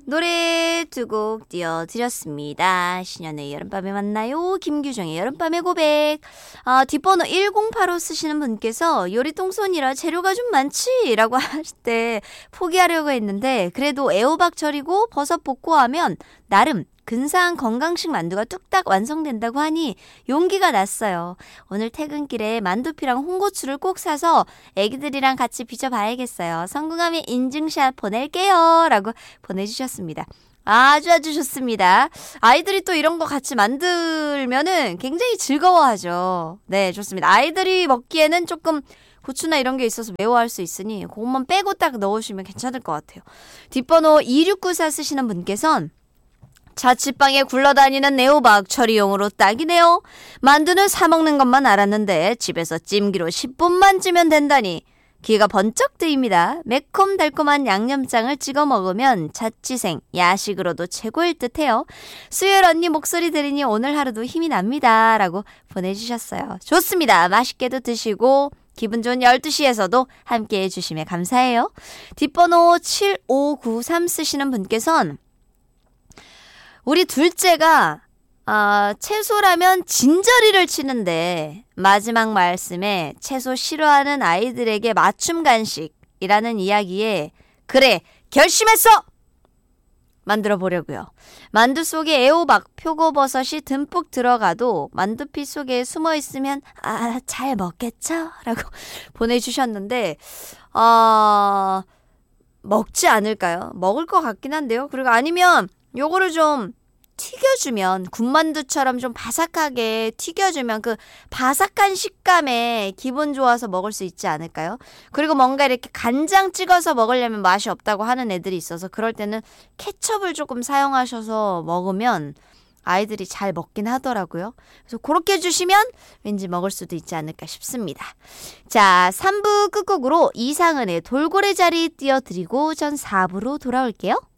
노래 두 곡 띄워드렸습니다. 신현의 여름밤에 만나요. 김규정의 여름밤의 고백. 뒷번호 1085 쓰시는 분께서 요리 똥손이라 재료가 좀 많지? 라고 하실 때 포기하려고 했는데 그래도 애호박절이고 버섯 볶고 하면 나름 근사한 건강식 만두가 뚝딱 완성된다고 하니 용기가 났어요. 오늘 퇴근길에 만두피랑 홍고추를 꼭 사서 애기들이랑 같이 비춰봐야겠어요. 성공하면 인증샷 보낼게요. 라고 보내주셨습니다. 아주 좋습니다. 아이들이 또 이런 거 같이 만들면은 굉장히 즐거워하죠. 네, 좋습니다. 아이들이 먹기에는 조금 고추나 이런 게 있어서 매워할 수 있으니 그것만 빼고 딱 넣으시면 괜찮을 것 같아요. 뒷번호 2694 쓰시는 분께서는 자취방에 굴러다니는 애호박 처리용으로 딱이네요. 만두는 사 먹는 것만 알았는데 집에서 찜기로 10분만 찌면 된다니 귀가 번쩍 뜨입니다. 매콤달콤한 양념장을 찍어 먹으면 자취생 야식으로도 최고일 듯해요. 수요일 언니 목소리 들으니 오늘 하루도 힘이 납니다. 라고 보내주셨어요. 좋습니다. 맛있게도 드시고 기분 좋은 12시에서도 함께해 주시면 감사해요. 뒷번호 7593 쓰시는 분께서는 우리 둘째가 채소라면 진저리를 치는데 마지막 말씀에 채소 싫어하는 아이들에게 맞춤 간식이라는 이야기에 그래 결심했어! 만들어 보려고요. 만두 속에 애호박, 표고버섯이 듬뿍 들어가도 만두피 속에 숨어 있으면 잘 먹겠죠? 라고 보내주셨는데 먹지 않을까요? 먹을 것 같긴 한데요. 그리고 아니면 요거를 좀 튀겨주면 군만두처럼 좀 바삭하게 튀겨주면 그 바삭한 식감에 기분 좋아서 먹을 수 있지 않을까요? 그리고 뭔가 이렇게 간장 찍어서 먹으려면 맛이 없다고 하는 애들이 있어서 그럴 때는 케첩을 조금 사용하셔서 먹으면 아이들이 잘 먹긴 하더라고요. 그래서 그렇게 해주시면 왠지 먹을 수도 있지 않을까 싶습니다. 자, 3부 끝곡으로 이상은의 돌고래 자리 띄워드리고 전 4부로 돌아올게요.